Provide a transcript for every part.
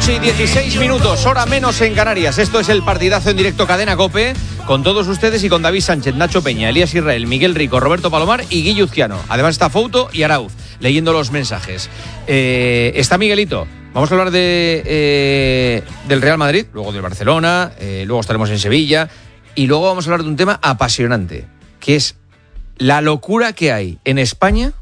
8:16, hora menos en Canarias. Esto es el partidazo en directo Cadena COPE, con todos ustedes y con David Sánchez, Nacho Peña, Elías Israel, Miguel Rico, Roberto Palomar y Guille Uzquiano. Además está Fouto y Arauz leyendo los mensajes. Está Miguelito. Vamos a hablar del Real Madrid, luego del Barcelona, luego estaremos en Sevilla y luego vamos a hablar de un tema apasionante, que es la locura que hay en España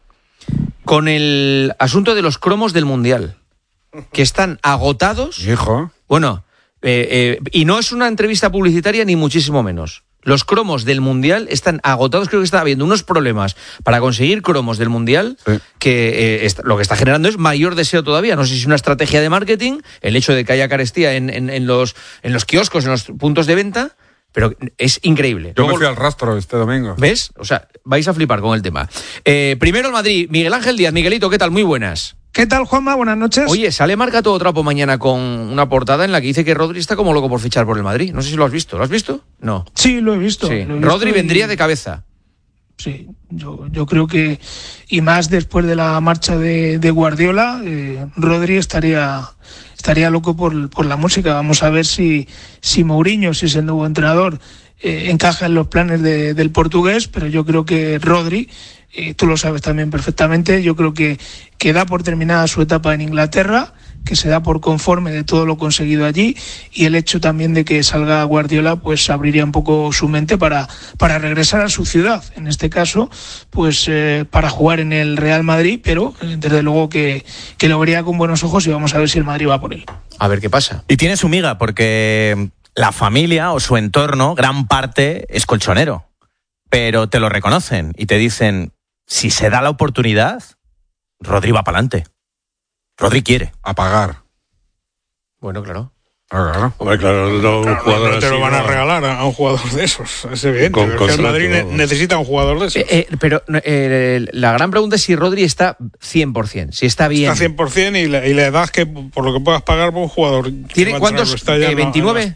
con el asunto de los cromos del Mundial, que están agotados. Hijo. Bueno, y no es una entrevista publicitaria ni muchísimo menos. Los cromos del Mundial están agotados. Creo que está habiendo unos problemas para conseguir cromos del Mundial, sí, que lo que está generando es mayor deseo todavía. No sé si es una estrategia de marketing, el hecho de que haya carestía en los kioscos, en los puntos de venta, pero es increíble. Yo me fui al rastro este domingo. ¿Ves? O sea, vais a flipar con el tema. Primero el Madrid. Miguel Ángel Díaz. Miguelito, ¿qué tal? Muy buenas. ¿Qué tal, Juanma? Buenas noches. Oye, sale Marca Todo Trapo mañana con una portada en la que dice que Rodri está como loco por fichar por el Madrid. No sé si lo has visto. ¿Lo has visto? No. Sí, lo he visto. Sí. Lo he visto. Rodri vendría de cabeza. Sí, yo creo que, y más después de la marcha de Guardiola, Rodri estaría loco por la música. Vamos a ver si Mourinho, si es el nuevo entrenador, encaja en los planes del portugués, pero yo creo que Rodri, tú lo sabes también perfectamente, yo creo que da por terminada su etapa en Inglaterra, que se da por conforme de todo lo conseguido allí, y el hecho también de que salga Guardiola pues abriría un poco su mente para regresar a su ciudad, en este caso pues para jugar en el Real Madrid, pero desde luego que lo vería con buenos ojos y vamos a ver si el Madrid va por él. A ver qué pasa. Y tiene su miga porque la familia o su entorno, gran parte, es colchonero, pero te lo reconocen y te dicen, si se da la oportunidad, Rodri va para adelante. Rodri quiere. A pagar. Bueno, claro. Claro. Hombre, claro, un jugador no te lo van a regalar a un jugador de esos. Es evidente. El Madrid necesita un jugador de esos. Pero la gran pregunta es si Rodri está 100%, si está bien. Está 100% y la edad que por lo que puedas pagar por un jugador. ¿Tiene cuántos? ¿29?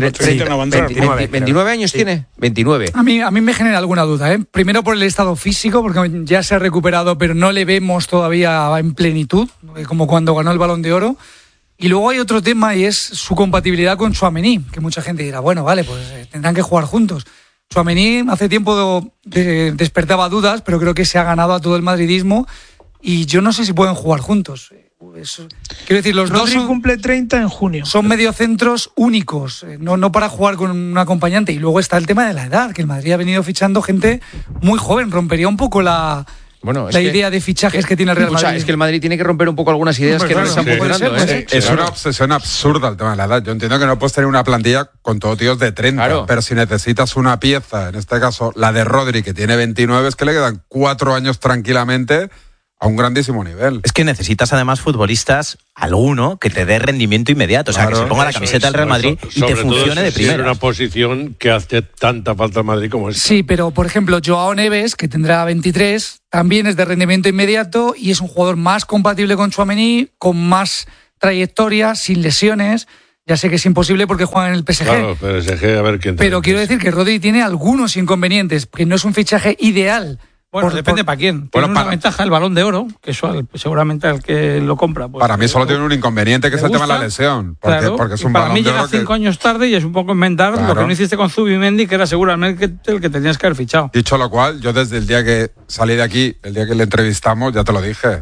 29 años tiene. 29. A mí me genera alguna duda. Primero por el estado físico, porque ya se ha recuperado, pero no le vemos todavía en plenitud, como cuando ganó el Balón de Oro. Y luego hay otro tema y es su compatibilidad con Tchouaméni, que mucha gente dirá, bueno, vale, pues tendrán que jugar juntos. Tchouaméni hace tiempo despertaba dudas, pero creo que se ha ganado a todo el madridismo y yo no sé si pueden jugar juntos. Quiero decir, los dos cumple 30 en junio. Son mediocentros únicos, no para jugar con un acompañante. Y luego está el tema de la edad, que el Madrid ha venido fichando gente muy joven, rompería un poco la idea de fichajes que tiene el Real Madrid. O sea, es que el Madrid tiene que romper un poco algunas ideas que no le están funcionando. Es una obsesión absurda el tema de la edad. Yo entiendo que no puedes tener una plantilla con todos tíos de 30, claro, pero si necesitas una pieza, en este caso la de Rodri, que tiene 29, es que le quedan 4 años tranquilamente a un grandísimo nivel. Es que necesitas además futbolistas, alguno que te dé rendimiento inmediato, o sea, que se ponga la camiseta del Real Madrid y te funcione de primera. Es una posición que hace tanta falta al Madrid como esta. Sí, pero por ejemplo, Joao Neves, que tendrá 23, también es de rendimiento inmediato y es un jugador más compatible con Tchouaméni, con más trayectoria, sin lesiones. Ya sé que es imposible porque juega en el PSG. Claro, PSG, a ver quién. Pero quiero decir que Rodri tiene algunos inconvenientes, que no es un fichaje ideal. Bueno, depende para quién. Tiene una ventaja el Balón de Oro, que eso seguramente al que lo compra. Pues, para mí solo tiene un inconveniente, que es el tema de la lesión. Porque es un Balón de Oro. Para mí llega 5 años tarde y es un poco inventar lo que no hiciste con Zubimendi, que era seguramente el que tenías que haber fichado. Dicho lo cual, yo desde el día que salí de aquí, el día que le entrevistamos, ya te lo dije,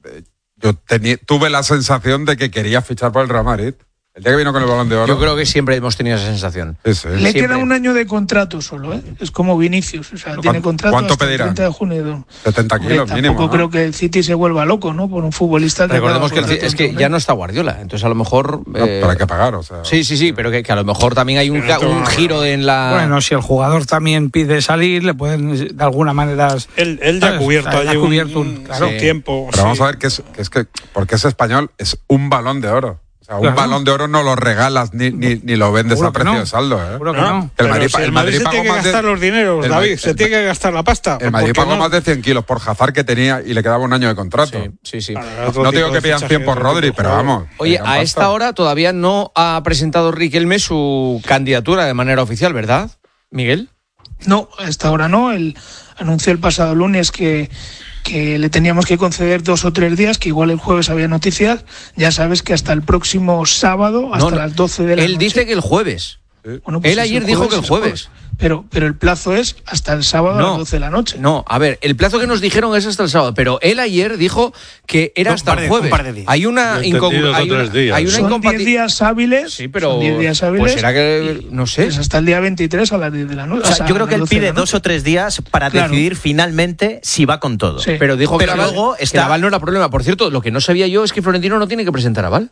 yo tuve la sensación de que quería fichar por el Real Madrid. El día que vino con el Balón de Oro. Yo creo que siempre hemos tenido esa sensación. Sí. Le queda un año de contrato solo, ¿eh? Es como Vinicius, o sea, tiene contrato ¿cuánto hasta pedirá? el 30 de junio. 70 kilos mínimo. Tampoco creo que el City se vuelva loco, ¿no? Por un futbolista. Recordemos que es que ya no está Guardiola, entonces a lo mejor. Pero hay que pagar, o sea. Sí, pero que a lo mejor también hay un giro en la. Bueno, si el jugador también pide salir, le pueden de alguna manera. Él ya ha cubierto allí un tiempo. Pero vamos a ver que es que porque es español, es un Balón de Oro. O sea, un Balón de Oro no lo regalas ni lo vendes a precio de saldo, ¿eh? Seguro que no. El Madrid se tiene que gastar los dineros, David, se tiene que gastar la pasta. El Madrid pagó más de 100 kilos por Hazard que tenía y le quedaba un año de contrato. Sí. No digo que pidan 100 por Rodri, pero vamos. Oye, a esta hora todavía no ha presentado Riquelme su candidatura de manera oficial, ¿verdad, Miguel? No, a esta hora no. Él anunció el pasado lunes que que le teníamos que conceder 2 o 3 días, que igual el jueves había noticias. Ya sabes que hasta el próximo sábado, hasta las 12 de la noche. Él dice que el jueves. Bueno, pues él ayer dijo que el jueves. Pero el plazo es hasta el sábado a las 12 de la noche. No, a ver, el plazo que nos dijeron es hasta el sábado, pero él ayer dijo que era hasta el jueves. Hay una incongruencia. Son 10 días hábiles. Sí, pero 10 días hábiles. Pues será que, no sé. Es hasta el día 23 a las 10 de la noche. O sea, yo creo que él pide 2 o 3 días para decidir finalmente si va con todo. Sí. Pero dijo que luego que Aval no era problema. Por cierto, lo que no sabía yo es que Florentino no tiene que presentar Aval.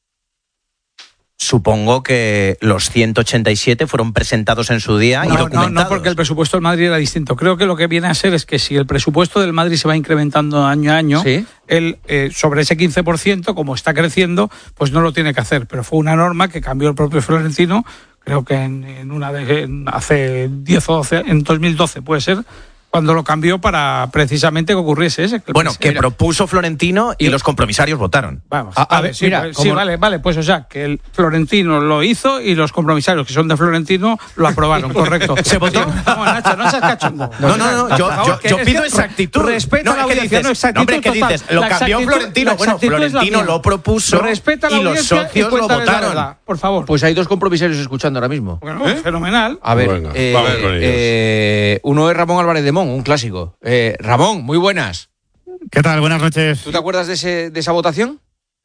Supongo que los 187 fueron presentados en su día y documentados. No, porque el presupuesto del Madrid era distinto. Creo que lo que viene a ser es que si el presupuesto del Madrid se va incrementando año a año, ¿sí? Él, sobre ese 15%, como está creciendo, pues no lo tiene que hacer. Pero fue una norma que cambió el propio Florentino, creo que hace 10 o 12, en 2012 puede ser, cuando lo cambió para precisamente que ocurriese ese. Que propuso Florentino y los compromisarios votaron. Vamos, vale, pues o sea, que el Florentino lo hizo y los compromisarios que son de Florentino lo aprobaron, correcto. Se votó. Vamos, Nacho, no seas cachondo. No, yo pido exactitud. Respeta la audiencia, no exactitud. Hombre, ¿qué dices? Lo cambió Florentino. Bueno, Florentino lo propuso y los socios lo votaron. Por favor. Pues hay 2 compromisarios escuchando ahora mismo. Bueno, fenomenal. A ver, Venga, vamos con ellos. Uno es Ramón Álvarez de Mon, un clásico. Ramón, muy buenas. ¿Qué tal? Buenas noches. ¿Tú te acuerdas de esa votación?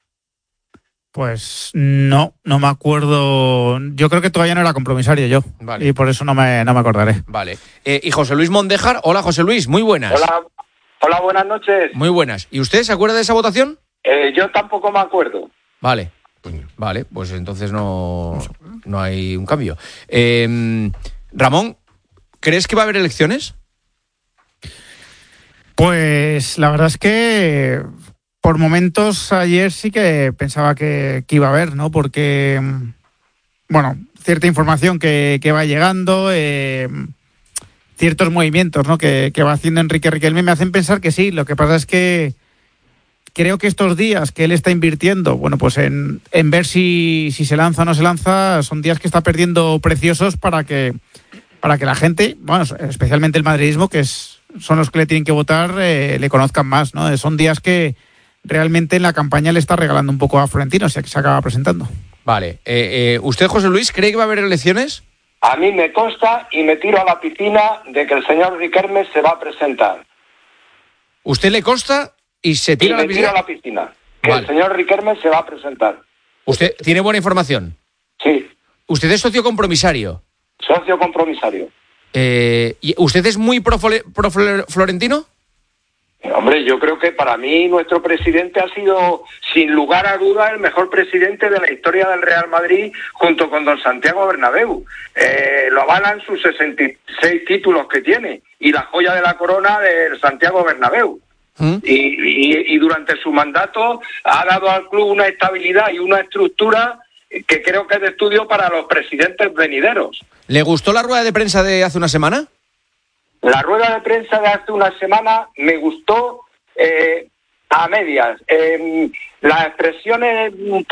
Pues no me acuerdo. Yo creo que todavía no era compromisario yo. Vale. Y por eso no me acordaré. Vale. Y José Luis Mondejar. Hola, José Luis, muy buenas. Hola, buenas noches. Muy buenas. ¿Y usted se acuerda de esa votación? Yo tampoco me acuerdo. Vale, pues entonces no hay un cambio. Ramón, ¿crees que va a haber elecciones? Pues la verdad es que por momentos ayer sí que pensaba que iba a haber, ¿no? Porque, bueno, cierta información que va llegando, ciertos movimientos, ¿no? que va haciendo Enrique Riquelme me hacen pensar que sí. Lo que pasa es que creo que estos días que él está invirtiendo, bueno, pues en ver si se lanza o no se lanza, son días que está perdiendo preciosos para que la gente, bueno, especialmente el madridismo, son los que le tienen que votar, le conozcan más, ¿no? Son días que realmente en la campaña le está regalando un poco a Florentino, o sea que se acaba presentando. Vale. ¿Usted, José Luis, cree que va a haber elecciones? A mí me consta y me tiro a la piscina de que el señor Riquelme se va a presentar. ¿Usted le consta y se tira a la piscina? Tiro a la piscina. Que el señor Riquelme se va a presentar. ¿Usted tiene buena información? Sí. ¿Usted es socio compromisario? Socio compromisario. ¿Y usted es muy pro Florentino? Hombre, yo creo que para mí nuestro presidente ha sido, sin lugar a dudas, el mejor presidente de la historia del Real Madrid, junto con don Santiago Bernabéu. Lo avalan sus 66 títulos que tiene y la joya de la corona del Santiago Bernabéu. Y durante su mandato ha dado al club una estabilidad y una estructura que creo que es de estudio para los presidentes venideros. ¿Le gustó la rueda de prensa de hace una semana? La rueda de prensa de hace una semana me gustó a medias. Las expresiones un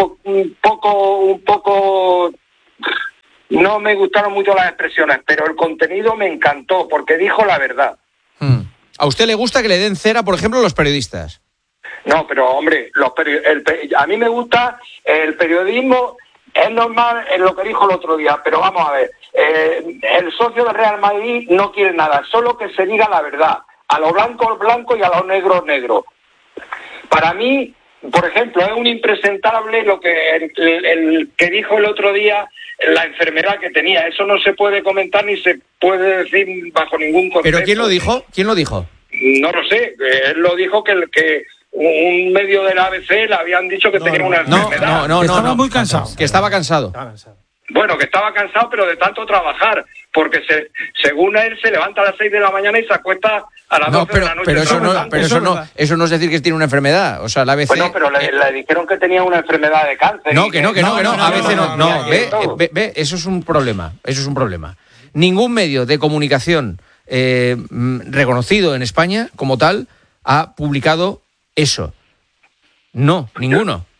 poco no me gustaron mucho las expresiones, pero el contenido me encantó porque dijo la verdad. ¿A usted le gusta que le den cera, por ejemplo, a los periodistas? No, pero hombre, a mí me gusta el periodismo. Es normal en lo que dijo el otro día, pero vamos a ver, el socio del Real Madrid no quiere nada, solo que se diga la verdad, a lo blanco blanco y a lo negro negro. Para mí, por ejemplo, es un impresentable lo que el que dijo el otro día, la enfermedad que tenía. Eso no se puede comentar ni se puede decir bajo ningún concepto. ¿Pero quién lo dijo? ¿Quién lo dijo? No lo sé, él lo dijo que un medio de la ABC le habían dicho que tenía una enfermedad. No, estaba muy cansado. Que estaba cansado. Bueno, que estaba cansado, pero de tanto trabajar, porque según él se levanta a las 6 de la mañana y se acuesta a las 12 de la noche. Eso no es decir que tiene una enfermedad. O sea, la ABC... Bueno, pero le dijeron que tenía una enfermedad de cáncer. No, que no. A veces no. Ve, eso es un problema. Ningún medio de comunicación reconocido en España como tal ha publicado eso. No, ninguno.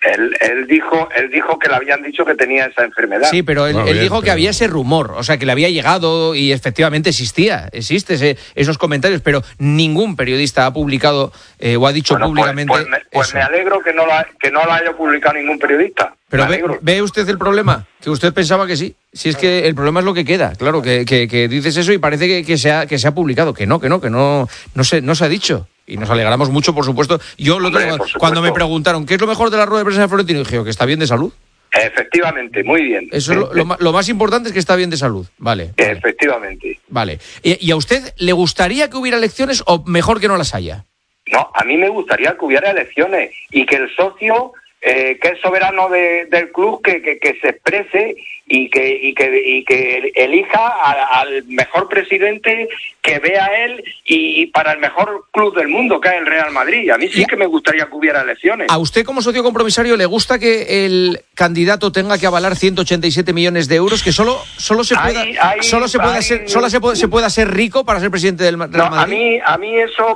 Él dijo que le habían dicho que tenía esa enfermedad. Sí, pero él dijo que había ese rumor, o sea, que le había llegado y efectivamente existe esos comentarios, pero ningún periodista ha publicado o ha dicho públicamente Pues me alegro que no lo haya publicado ningún periodista. Pero ¿ve usted el problema? Que usted pensaba que sí. Si es que el problema es lo que queda, claro, que dices eso y parece que se ha publicado, que no se ha dicho. Y nos alegramos mucho, por supuesto. Yo cuando me preguntaron ¿qué es lo mejor de la rueda de prensa de Florentino? Dije que está bien de salud. Efectivamente, muy bien. Eso es lo más importante, es que está bien de salud. Vale. Efectivamente. Vale. ¿Y a usted le gustaría que hubiera elecciones o mejor que no las haya? No, a mí me gustaría que hubiera elecciones y que el socio, que es soberano del club, que se exprese y que elija al mejor presidente que vea él y para el mejor club del mundo, que es el Real Madrid. A mí sí que me gustaría que hubiera elecciones. ¿A usted como socio compromisario le gusta que el candidato tenga que avalar 187 millones de euros, que solo se pueda ser rico para ser presidente del Real Madrid? A mí eso...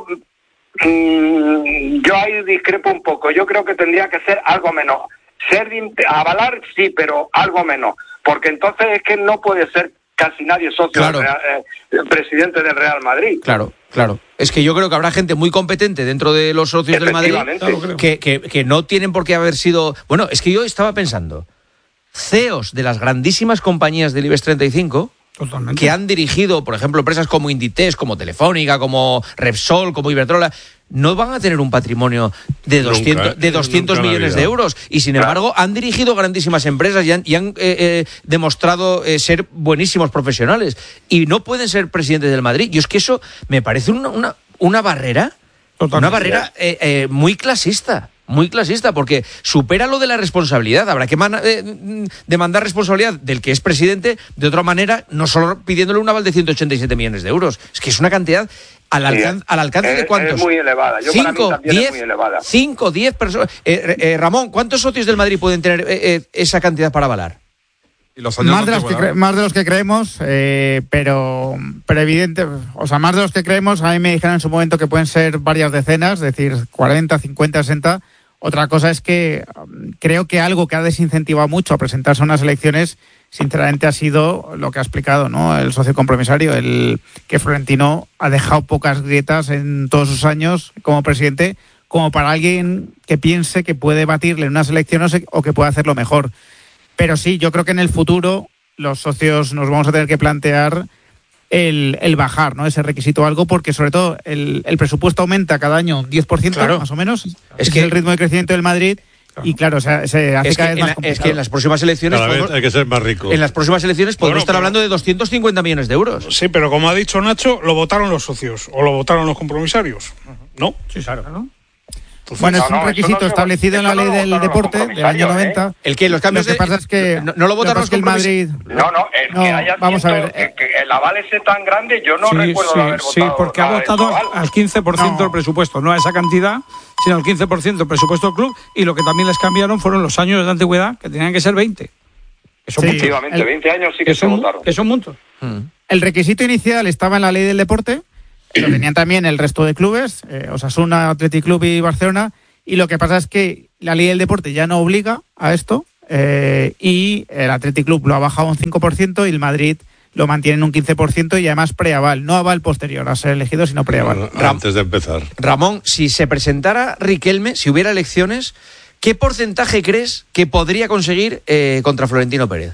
yo ahí discrepo un poco. Yo creo que tendría que ser algo menos. Avalar sí, pero algo menos, porque entonces es que no puede ser casi nadie socio presidente del Real Madrid. Claro. Es que yo creo que habrá gente muy competente dentro de los socios del Madrid que no tienen por qué haber sido... Bueno, es que yo estaba pensando, CEOs de las grandísimas compañías del IBEX 35... Totalmente. Que han dirigido, por ejemplo, empresas como Inditex, como Telefónica, como Repsol, como Iberdrola, no van a tener un patrimonio de 200 millones de euros. Y sin embargo, han dirigido grandísimas empresas y han demostrado ser buenísimos profesionales. Y no pueden ser presidentes del Madrid. Y es que eso me parece una barrera, una barrera muy clasista. Muy clasista, porque supera lo de la responsabilidad. Habrá que demandar responsabilidad del que es presidente de otra manera, no solo pidiéndole un aval de 187 millones de euros. Es que es una cantidad al alcance de ¿cuántos? Es muy elevada. 5, 10 personas. Ramón, ¿cuántos socios del Madrid pueden tener esa cantidad para avalar? ¿Y los años más de los que creemos, pero evidente, o sea, más de los que creemos. A mí me dijeron en su momento que pueden ser varias decenas, es decir, 40, 50, 60. Otra cosa es que creo que algo que ha desincentivado mucho a presentarse a unas elecciones, sinceramente, ha sido lo que ha explicado, ¿no?, el socio compromisario, el que Florentino ha dejado pocas grietas en todos sus años como presidente, como para alguien que piense que puede batirle en unas elecciones o que puede hacerlo mejor. Pero sí, yo creo que en el futuro los socios nos vamos a tener que plantear el bajar, ¿no?, ese requisito o algo, porque sobre todo el presupuesto aumenta cada año un 10%, más o menos. Es que el ritmo de crecimiento del Madrid. Y claro, o sea, se hace cada vez más complicado. Es que en las próximas elecciones hay que ser más rico. En las próximas elecciones podemos estar hablando de 250 millones de euros. Sí, pero como ha dicho Nacho, lo votaron los socios o lo votaron los compromisarios. ¿No? Sí, claro, ¿no? Bueno, es un requisito establecido en la ley del deporte del año 90. ¿El qué? Los cambios. Lo que pasa es que no lo votaron los que el Madrid. Que haya vamos a ver. Que el aval ese tan grande, yo no recuerdo haber votado. Sí, porque ha votado al 15% del presupuesto, no a esa cantidad, sino al 15% del presupuesto del club. Y lo que también les cambiaron fueron los años de antigüedad, que tenían que ser 20. Efectivamente, 20 años sí que se votaron. Que son muchos. El requisito inicial estaba en la ley del deporte, lo tenían también el resto de clubes, Osasuna, Athletic Club y Barcelona. Y lo que pasa es que la ley del deporte ya no obliga a esto, y el Athletic Club lo ha bajado un 5% y el Madrid lo mantiene en un 15% y además preaval, no aval posterior a ser elegido, sino preaval. Antes de empezar. Ramón, si se presentara Riquelme, si hubiera elecciones, ¿qué porcentaje crees que podría conseguir contra Florentino Pérez?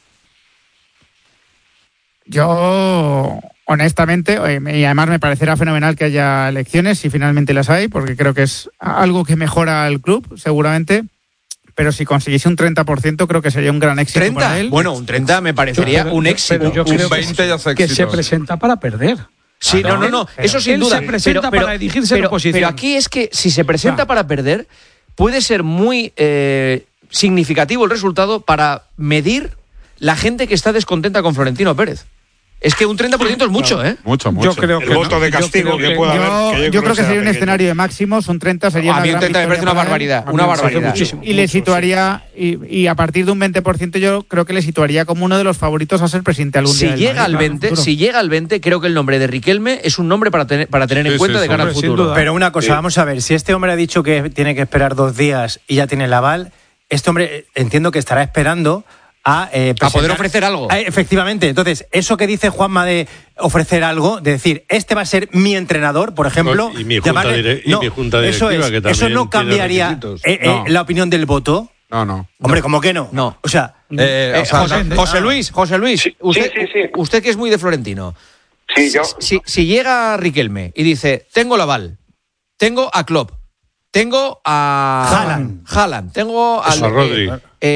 Yo, honestamente, y además me parecerá fenomenal que haya elecciones, si finalmente las hay, porque creo que es algo que mejora al club, seguramente. Pero si consiguiese un 30%, creo que sería un gran éxito ¿30? para él. Bueno, un 30 me parecería un éxito. Pero yo creo un 20 ya se que se presenta para perder. Sí, no, eso sin duda. Él se presenta para dirigirse en oposición. Pero aquí es que si se presenta para perder, puede ser muy significativo el resultado para medir la gente que está descontenta con Florentino Pérez. Es que un 30% es mucho, ¿eh? Mucho. Yo creo que el voto de castigo que pueda haber. Yo creo que sería un escenario de máximos, un 30 sería una gran victoria. A mí un 30 me parece una barbaridad. Y le situaría, y a partir de un 20% yo creo que le situaría como uno de los favoritos a ser presidente algún día. Si llega al 20, creo que el nombre de Riquelme es un nombre para tener en cuenta de cara al futuro. Pero una cosa, vamos a ver, si este hombre ha dicho que tiene que esperar 2 días y ya tiene el aval, este hombre entiendo que estará esperando a poder ofrecer algo. Efectivamente. Entonces, eso que dice Juanma de ofrecer algo, de decir, este va a ser mi entrenador, por ejemplo. Y mi junta directiva, que también ¿eso no cambiaría la opinión del voto? No. Hombre, ¿cómo que no? No. O sea, José Luis, usted que es muy de Florentino. Sí, yo. Si llega Riquelme y dice, tengo el aval, tengo a Klopp, tengo a Haaland, tengo a Rodri.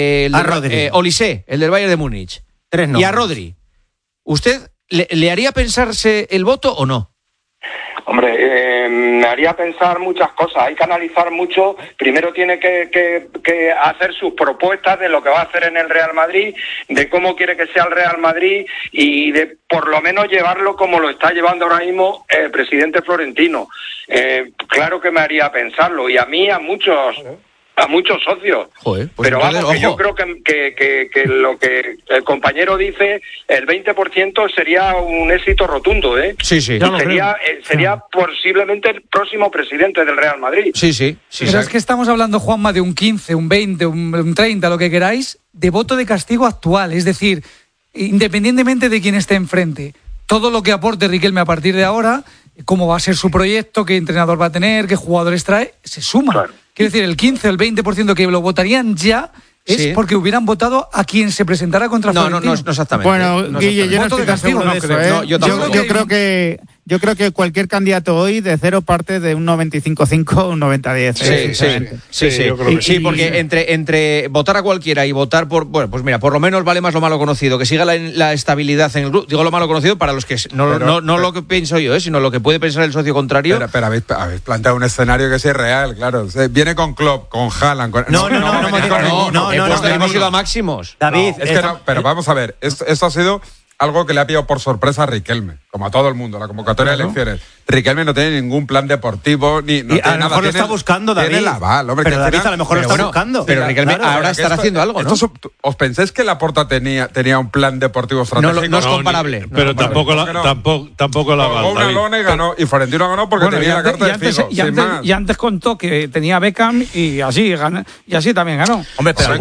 Olise, el del Bayern de Múnich, y a Rodri, ¿usted le haría pensarse el voto o no? Hombre, me haría pensar muchas cosas. Hay que analizar mucho. Primero tiene que hacer sus propuestas de lo que va a hacer en el Real Madrid, de cómo quiere que sea el Real Madrid y de por lo menos llevarlo como lo está llevando ahora mismo el presidente Florentino. Claro que me haría pensarlo. Y a mí, a muchos socios. Joder, pues pero vamos, que yo creo que lo que el compañero dice, el 20% sería un éxito rotundo, ¿eh? Sí. Sería posiblemente el próximo presidente del Real Madrid. Sí. Pero es que estamos hablando, Juanma, de un 15, un 20, un 30, lo que queráis, de voto de castigo actual. Es decir, independientemente de quién esté enfrente, todo lo que aporte Riquelme a partir de ahora, cómo va a ser su proyecto, qué entrenador va a tener, qué jugadores trae, se suma. Claro. Quiero decir, el 15 o el 20% que lo votarían ya es porque hubieran votado a quien se presentara contra Florentino. No exactamente. Bueno, Guille, yo no estoy tan seguro de eso. Yo creo que cualquier candidato hoy de cero parte de un 95-5, un 90-10. Sí, porque entre votar a cualquiera y votar por... Bueno, pues mira, por lo menos vale más lo malo conocido, que siga la estabilidad en el grupo. Digo lo malo conocido para los que... No lo que pienso yo, sino lo que puede pensar el socio contrario. Pero habéis planteado un escenario que sí es real, claro. Viene con Klopp, con Haaland... No, hemos ido a máximos. David, pero vamos a ver, esto ha sido algo que le ha pillado por sorpresa a Riquelme, como a todo el mundo, la convocatoria de elecciones. Riquelme no tiene ningún plan deportivo, ni no tiene nada. A lo mejor lo está buscando, David. Tiene el aval, hombre. Pero David a lo mejor lo está buscando. Pero Riquelme ahora estará haciendo algo, ¿no? ¿Os pensáis que Laporta tenía un plan deportivo estratégico? No es comparable. Pero tampoco la aval. Una lona y ganó, y Florentino ganó porque tenía la carta de Figo. Y antes contó que tenía Beckham y así también ganó. Hombre, pero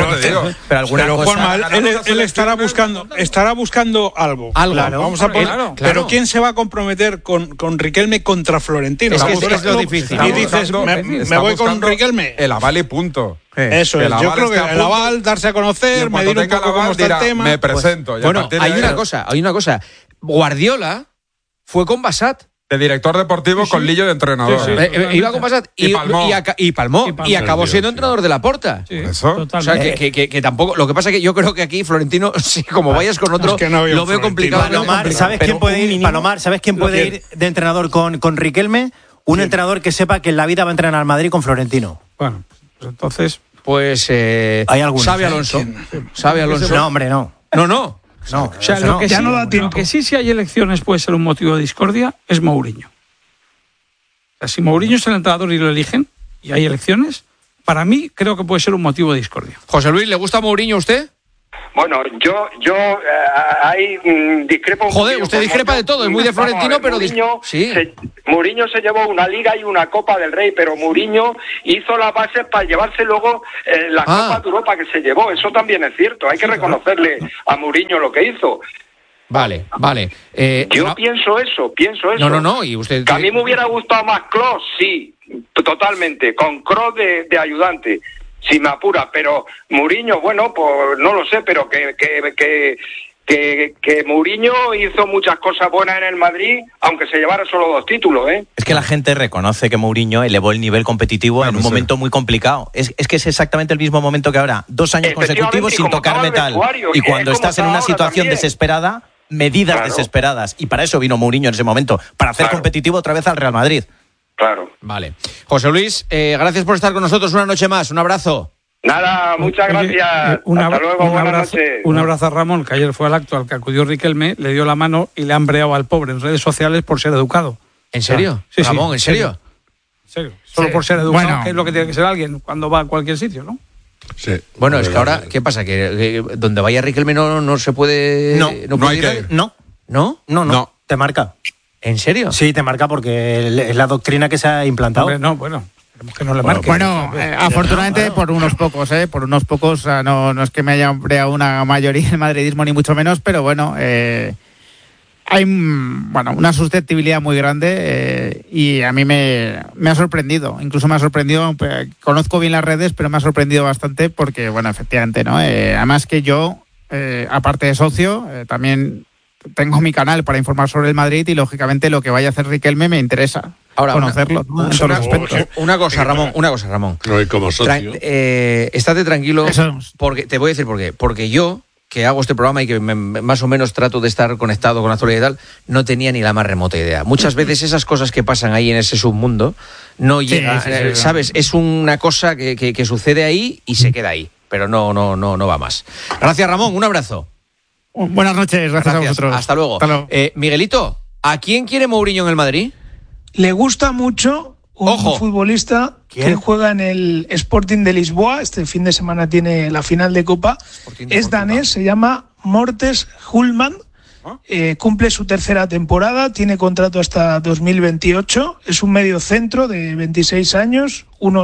Juanma, él estará buscando algo. Claro, vamos a poner, pero ¿quién se va a comprometer con Riquelme contra Florentino? Es lo difícil. Y dices, me voy con Riquelme. El aval y punto. Eso es, yo creo que el aval, darse a conocer, medir un poco cómo está el tema. Me presento. Bueno, hay una cosa. Guardiola fue con Bassat. De director deportivo con Lillo de entrenador. Iba con Bassat y palmó. Y acabó siendo entrenador de Laporta. Eso. O sea, que tampoco... Lo que pasa es que yo creo que aquí Florentino, si como vayas con otro, lo veo complicado. Palomar, ¿sabes quién puede ir? Palomar, ¿sabes quién puede ir de entrenador con Riquelme? Un entrenador que sepa que en la vida va a entrenar al Madrid con Florentino. Bueno, pues entonces... hay algunos. Xabi Alonso. No, hombre, no. No. O sea, lo que sí hay elecciones puede ser un motivo de discordia es Mourinho. O sea, si Mourinho es el entrenador y lo eligen y hay elecciones, para mí creo que puede ser un motivo de discordia. José Luis, ¿le gusta Mourinho a usted? Bueno, yo ahí discrepo. Joder, usted discrepa de todo, es muy de Florentino, pero Mourinho se llevó una Liga y una Copa del Rey, pero Mourinho hizo las bases para llevarse luego la Copa de Europa que se llevó. Eso también es cierto, hay que reconocerle a Mourinho lo que hizo. Vale. Yo pienso eso. No, y usted... Que a mí me hubiera gustado más Kroos, sí, totalmente, con Kroos de ayudante. Si me apura, pero Mourinho, bueno, pues no lo sé, pero que Mourinho hizo muchas cosas buenas en el Madrid, aunque se llevara solo 2 títulos, ¿eh? Es que la gente reconoce que Mourinho elevó el nivel competitivo en un momento muy complicado. Es que es exactamente el mismo momento que ahora. 2 años consecutivos sin tocar metal. Y cuando estás en una situación desesperada, medidas desesperadas. Y para eso vino Mourinho en ese momento, para hacer competitivo otra vez al Real Madrid. Claro. Vale. José Luis, gracias por estar con nosotros una noche más. Un abrazo. Nada, muchas gracias. Hasta luego, buenas noches. Un abrazo a Ramón, que ayer fue al acto al que acudió Riquelme, le dio la mano y le han breado al pobre en redes sociales por ser educado. ¿En serio? Sí, Ramón, ¿en serio? Solo por ser educado, que es lo que tiene que ser alguien cuando va a cualquier sitio, ¿no? Sí. Bueno, es que ahora, ¿qué pasa? ¿Que donde vaya Riquelme no se puede...? No puede hay que ir. No. Te marca. ¿En serio? Sí, te marca porque es la doctrina que se ha implantado. Hombre, no, bueno. Que no le marque. Bueno, afortunadamente por unos pocos, o sea, no es que me haya creado una mayoría del madridismo ni mucho menos, pero bueno, hay una susceptibilidad muy grande y a mí me ha sorprendido, conozco bien las redes, pero me ha sorprendido bastante porque, bueno, efectivamente, ¿no? Además que yo, aparte de socio, también tengo mi canal para informar sobre el Madrid y lógicamente lo que vaya a hacer Riquelme me interesa. Ahora, conocerlo una cosa, Ramón. No, y como socio. Estate tranquilo, porque te voy a decir por qué. Porque yo, que hago este programa y que más o menos trato de estar conectado con la actualidad y tal, no tenía ni la más remota idea. Muchas veces esas cosas que pasan ahí en ese submundo no llegan, ¿sabes? Es una cosa que sucede ahí y se queda ahí, pero no va más. Gracias, Ramón, un abrazo. Buenas noches, gracias a vosotros. Hasta luego. Miguelito, ¿a quién quiere Mourinho en el Madrid? Le gusta mucho un futbolista que juega en el Sporting de Lisboa. Este fin de semana tiene la final de Copa. Es danés, se llama Mortes Hulman. Cumple su tercera temporada, tiene contrato hasta 2028. Es un medio centro de 26 años,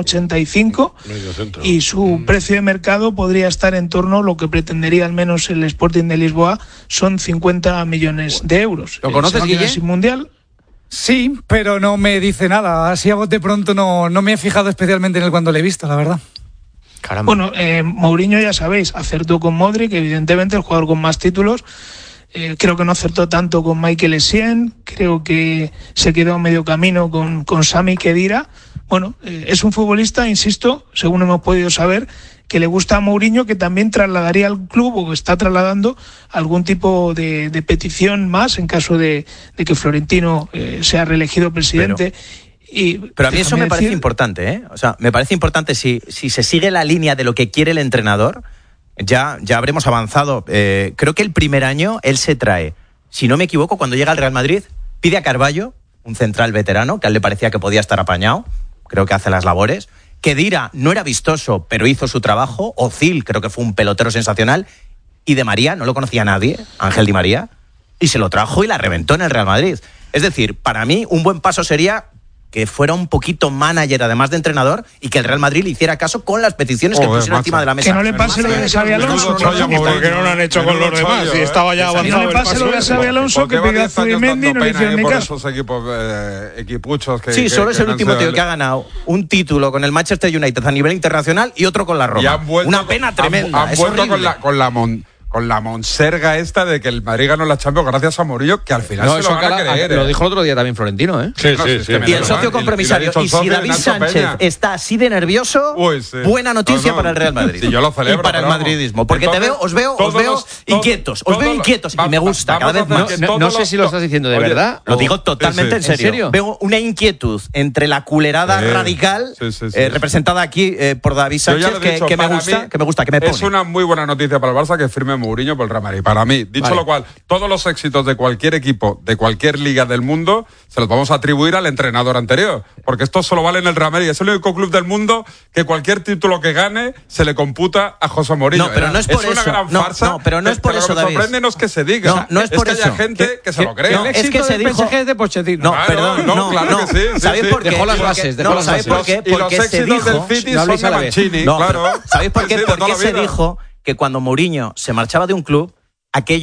1,85. Y su precio de mercado podría estar en torno a lo que pretendería al menos el Sporting de Lisboa, son 50 millones de euros. ¿Lo conoces, Guille? Sin mundial. Sí, pero no me dice nada. Así a bote pronto no me he fijado especialmente en él cuando le he visto, la verdad. Caramba. Bueno, Mourinho, ya sabéis, acertó con Modric, evidentemente el jugador con más títulos. Creo que no acertó tanto con Michael Essien, creo que se quedó a medio camino con Sami Khedira. Bueno, es un futbolista, insisto, según hemos podido saber, que le gusta a Mourinho, que también trasladaría al club o está trasladando algún tipo de petición más en caso de que Florentino sea reelegido presidente. Pero a mí eso me parece importante, ¿eh? O sea, me parece importante si se sigue la línea de lo que quiere el entrenador, ya habremos avanzado. Creo que el primer año él se trae, si no me equivoco, cuando llega al Real Madrid, pide a Carballo, un central veterano, que a él le parecía que podía estar apañado, creo que hace las labores. Khedira no era vistoso, pero hizo su trabajo. Ozil creo que fue un pelotero sensacional. Y de María no lo conocía nadie, Ángel Di María, y se lo trajo y la reventó en el Real Madrid. Es decir, para mí un buen paso sería que fuera un poquito manager, además de entrenador, y que el Real Madrid le hiciera caso con las peticiones que pusiera encima de la mesa. Que no le pase lo de Xabi Alonso. Porque no lo han hecho con los demás, y estaba ya avanzado. Que no le pase lo de Xabi Alonso, que pidió a Zubimendi y no le hicieron ni caso. Esos equipuchos que... Sí, solo es el último tío que ha ganado un título con el Manchester United a nivel internacional y otro con la Roma. Una pena tremenda. Han vuelto con la monserga esta de que el Madrid ganó la Champions gracias a Mourinho, que al final se lo van a creer. Lo dijo el otro día también Florentino, ¿eh? Sí. Y el socio compromisario. Y si David Sánchez está así de nervioso, buena noticia para el Real Madrid. Sí, yo lo celebro. Y para el madridismo. Porque os veo inquietos. Os veo inquietos y me gusta cada vez más. No sé si lo estás diciendo de verdad. Lo digo totalmente en serio. Veo una inquietud entre la culerada radical representada aquí por David Sánchez que me gusta, que me pone. Es una muy buena noticia para el Barça que firme Mourinho por el Real Madrid. Para mí, dicho lo cual, todos los éxitos de cualquier equipo, de cualquier liga del mundo, se los vamos a atribuir al entrenador anterior. Porque esto solo vale en el Real Madrid. Es el único club del mundo que cualquier título que gane se le computa a José Mourinho. No, pero no es por eso. Es una gran farsa. No, pero no es por eso, David. Sorprende no es que se diga. No es por eso. Es que haya gente que se lo cree. Es que se dijo que es de Pochettino. No, perdón. Claro que sí. ¿Sabéis por qué? Dejó las bases. ¿Sabéis por qué? Y los éxitos del City son de Mancini. ¿Sabéis por qué? Porque se dijo que cuando Mourinho se marchaba de un club, aquello